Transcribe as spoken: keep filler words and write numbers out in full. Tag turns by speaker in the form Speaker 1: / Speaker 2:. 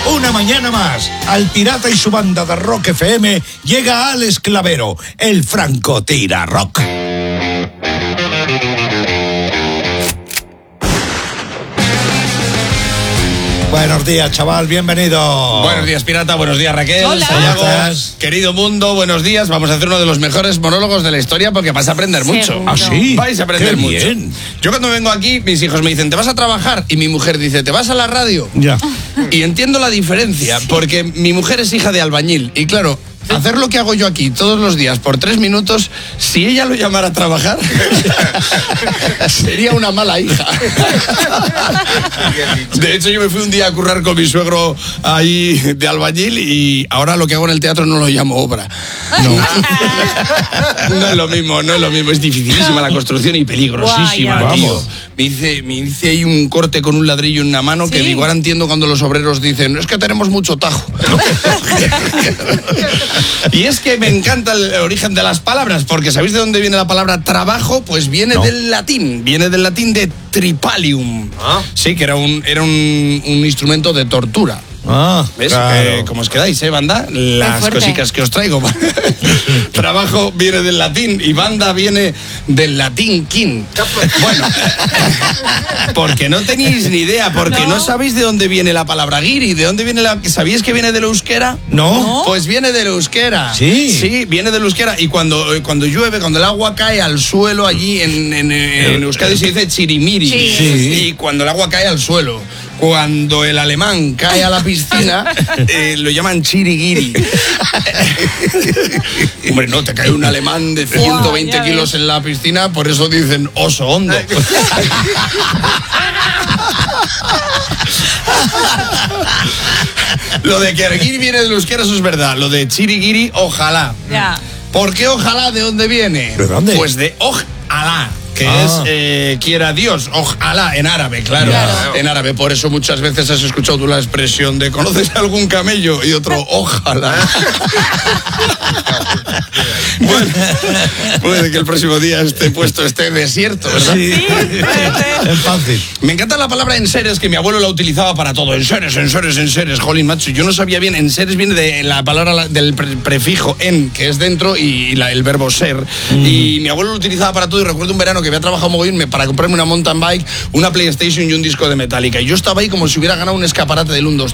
Speaker 1: Una mañana más, al Pirata y su banda de Rock F M llega Alex Clavero, el Franco Tira Rock. Buenos días, chaval, bienvenido.
Speaker 2: Buenos días, Pirata, buenos días, Raquel.
Speaker 3: Hola.
Speaker 2: Sayago, querido mundo, buenos días. Vamos a hacer uno de los mejores monólogos de la historia porque vas a aprender mucho.
Speaker 3: Seguro.
Speaker 1: ¿Ah, sí?
Speaker 2: Vais a aprender
Speaker 1: Qué
Speaker 2: mucho.
Speaker 1: bien.
Speaker 2: Yo cuando vengo aquí, mis hijos me dicen, ¿te vas a trabajar? Y mi mujer dice, ¿te vas a la radio?
Speaker 1: Ya.
Speaker 2: Y entiendo la diferencia, porque mi mujer es hija de albañil. Y claro, hacer lo que hago yo aquí todos los días por tres minutos, si ella lo llamara a trabajar, sería una mala hija. De hecho, yo me fui un día a currar con mi suegro ahí de albañil y ahora lo que hago en el teatro no lo llamo obra. No. No es lo mismo, no es lo mismo. Es dificilísima la construcción y peligrosísima,
Speaker 3: Guay,
Speaker 2: tío.
Speaker 1: vamos.
Speaker 2: Me hice, me hice ahí un corte con un ladrillo en una mano que
Speaker 3: ¿Sí?
Speaker 2: digo, ahora entiendo cuando los obreros dicen, es que tenemos mucho tajo. Y es que me encanta el origen de las palabras, porque ¿sabéis de dónde viene la palabra trabajo? Pues viene
Speaker 1: No.
Speaker 2: del latín, viene del latín de tripalium.
Speaker 1: Ah.
Speaker 2: Sí, que era un, era un, un instrumento de tortura.
Speaker 1: Ah,
Speaker 2: ¿Ves?
Speaker 1: claro.
Speaker 2: Eh, ¿Cómo os quedáis, eh, banda? Las
Speaker 3: fuerte.
Speaker 2: cositas que os traigo. Trabajo viene del latín y banda viene del latín king. Bueno, porque no tenéis ni idea, porque no.
Speaker 3: No.
Speaker 2: no sabéis de dónde viene la palabra guiri, de dónde viene la... ¿Sabíais que viene del euskera?
Speaker 1: ¿No?
Speaker 2: Pues viene del euskera.
Speaker 1: Sí.
Speaker 2: Sí, viene del euskera. Y cuando, eh, cuando llueve, cuando el agua cae al suelo allí en, en, en Euskadi se dice chirimiri.
Speaker 3: Sí.
Speaker 1: Sí.
Speaker 2: Y cuando el agua cae al suelo. Cuando el alemán cae a la piscina, eh, lo llaman chiriguiri. Hombre, no, te cae un alemán de ciento veinte
Speaker 3: ya ves.
Speaker 2: kilos en la piscina, por eso dicen oso hondo. Lo de que arguiri viene del euskera, eso es verdad. Lo de chiriguiri, ojalá.
Speaker 3: Ya.
Speaker 2: ¿Por qué ojalá? ¿De dónde viene?
Speaker 1: ¿De dónde?
Speaker 2: Pues de ojalá, que
Speaker 1: Ah.
Speaker 2: es eh, quiera Dios, ojalá, en árabe, claro.
Speaker 3: Claro.
Speaker 2: En árabe, por eso muchas veces has escuchado tú la expresión de ¿conoces algún camello? Y otro, ojalá. Bueno, puede que el próximo día este puesto esté desierto, ¿verdad?
Speaker 1: Sí. Es fácil.
Speaker 2: Me encanta la palabra enseres, que mi abuelo la utilizaba para todo. Enseres, enseres, enseres. Jolín, macho, yo no sabía bien. Enseres viene de la palabra la- del pre- prefijo en, que es dentro, y la- el verbo ser. Y mi abuelo lo utilizaba para todo. Y recuerdo un verano que había trabajado mogollón me- para comprarme una mountain bike, una PlayStation y un disco de Metallica. Y yo estaba ahí como si hubiera ganado un escaparate del uno, dos,